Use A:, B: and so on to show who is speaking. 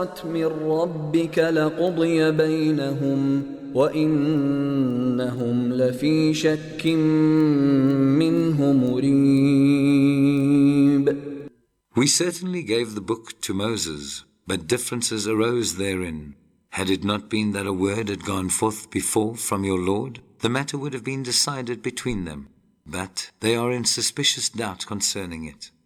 A: من ربك لقضي بينهم وإنهم لفي شك منه مريب.
B: We certainly gave the book to Moses, but differences arose therein. Had it not been that a word had gone forth before from your Lord, the matter would have been decided between them. But they are in suspicious doubt concerning it.